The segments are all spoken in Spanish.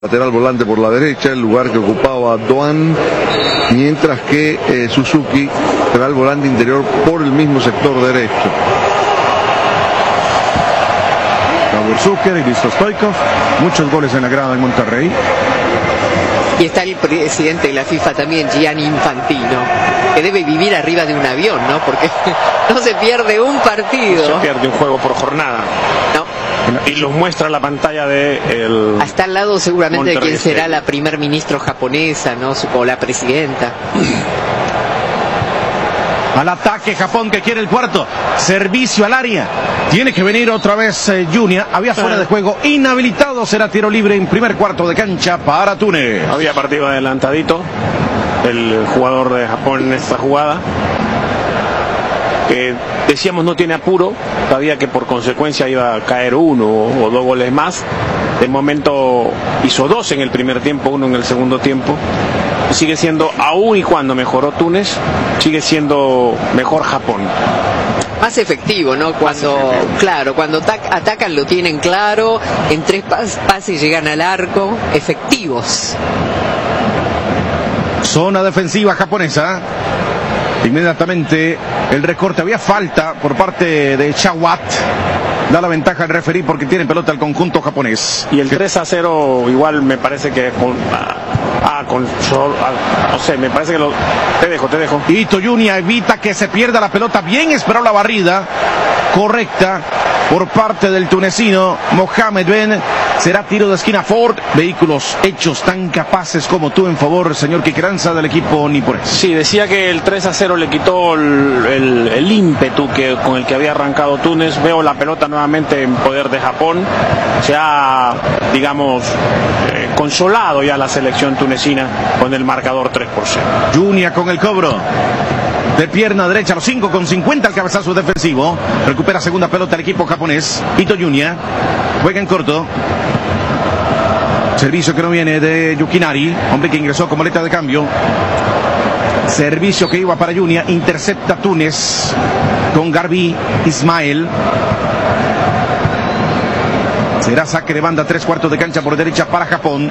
Lateral volante por la derecha, el lugar que ocupaba Doan, mientras que Suzuki será el volante interior por el mismo sector derecho. Davor Zucker y Risto Stoichkov, muchos goles en la grada en Monterrey. Y está el presidente de la FIFA también, Gianni Infantino, que debe vivir arriba de un avión, ¿no? Porque no se pierde un partido. No se pierde un juego por jornada. No. Y los muestra la pantalla de el... Hasta al lado seguramente Monterrey, de quien será la primer ministro japonesa, ¿no? O la presidenta. Al ataque Japón, que quiere el cuarto. Servicio al área. Tiene que venir otra vez Junia. Había fuera de juego. Inhabilitado. Será tiro libre en primer cuarto de cancha para Túnez. Había partido adelantadito el jugador de Japón en esta jugada. Que decíamos no tiene apuro. Sabía que por consecuencia iba a caer uno o dos goles más. De momento hizo dos en el primer tiempo, uno en el segundo tiempo. Sigue siendo, aún y cuando mejoró Túnez, sigue siendo mejor Japón. Más efectivo, ¿no? Cuando atacan lo tienen claro, en tres pases llegan al arco, efectivos. Zona defensiva japonesa. Inmediatamente el recorte, había falta por parte de Chawat. Da la ventaja al referí porque tiene pelota el conjunto japonés. Y el 3-0 igual me parece que no sé, me parece que te dejo. Ito Junia evita que se pierda la pelota. Bien esperó la barrida correcta por parte del tunecino Mohamed Ben. Será tiro de esquina Ford. Vehículos hechos tan capaces como tú en favor, señor Quiqueranza, del equipo niponés. Sí, decía que el 3-0 le quitó el ímpetu con el que había arrancado Túnez. Veo la pelota nuevamente en poder de Japón. Se ha, digamos, consolado ya la selección tunecina con el marcador 3-0. Junia con el cobro. De pierna derecha, los 5:50 al cabezazo defensivo. Recupera segunda pelota el equipo japonés. Ito Junia juega en corto. Servicio que no viene de Yukinari, hombre que ingresó como letra de cambio. Servicio que iba para Junia. Intercepta Túnez con Garbi Ismael. Será saque de banda, 3/4 de cancha por derecha para Japón.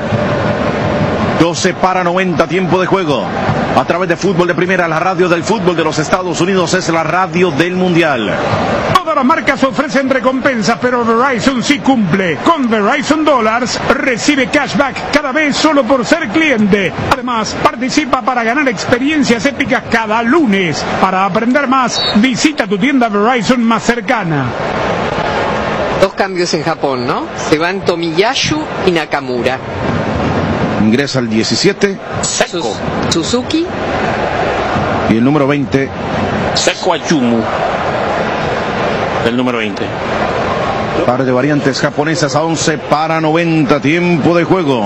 12:90, tiempo de juego. A través de Fútbol de Primera, la radio del fútbol de los Estados Unidos es la radio del Mundial. Todas las marcas ofrecen recompensas, pero Verizon sí cumple. Con Verizon Dollars recibe cashback cada vez solo por ser cliente. Además, participa para ganar experiencias épicas cada lunes. Para aprender más, visita tu tienda Verizon más cercana. Dos cambios en Japón, ¿no? Se van Tomiyasu y Nakamura. Ingresa el 17. Seko. Suzuki. Y el número 20. Seko Ayumu. El número 20. Par de variantes japonesas a 11:90, tiempo de juego.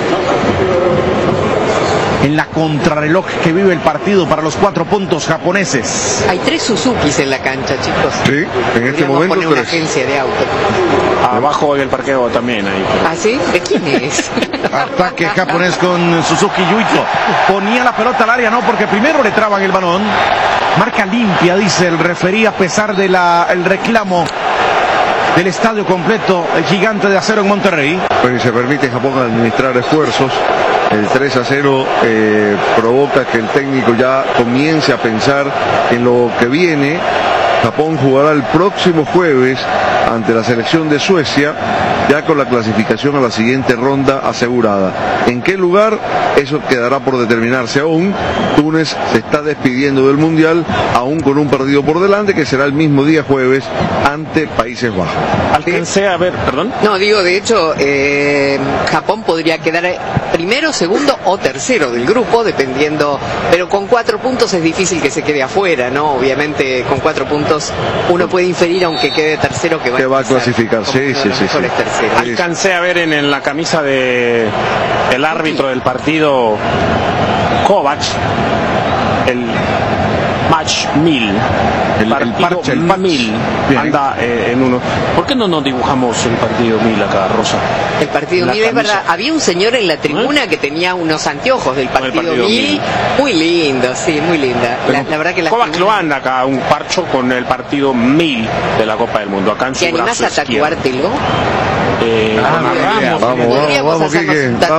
En la contrarreloj que vive el partido para los 4 puntos japoneses. Hay 3 Suzukis en la cancha, chicos. Sí, en este momento poner una agencia de auto. Abajo del parqueo también hay. ¿Ah, sí? ¿De quién es? Ataque japonés con Suzuki Yuito. Ponía la pelota al área, no, porque primero le traban el balón. Marca limpia, dice el referí, a pesar de el reclamo del estadio completo, el Gigante de Acero en Monterrey. Pues se permite a Japón administrar esfuerzos. El 3-0 provoca que el técnico ya comience a pensar en lo que viene. Japón jugará el próximo jueves ante la selección de Suecia, ya con la clasificación a la siguiente ronda asegurada. ¿En qué lugar? Eso quedará por determinarse aún. Túnez se está despidiendo del Mundial, aún con un partido por delante, que será el mismo día jueves ante Países Bajos. Alcancé a ver, perdón. No, digo, de hecho, Japón podría quedar primero, segundo o tercero del grupo, dependiendo, pero con 4 puntos es difícil que se quede afuera, ¿no? Obviamente con 4 puntos uno puede inferir, aunque quede tercero, que va a clasificar. Sí. Alcancé a ver en la camisa de el árbitro del partido, Kovacs, el match 1000, el parche 1000 anda en uno. ¿Por qué no nos dibujamos el partido 1000 acá, Rosa? El partido 1000, es verdad. Había un señor en la tribuna que tenía unos anteojos del partido 1000, muy lindo, sí, muy linda. La verdad que la Kovacs lo anda acá, un parcho con el partido 1000 de la Copa del Mundo. Acá en ¿Te animás a tatuártelo? narramos. Vamos, Podríamos Quique. hacernos un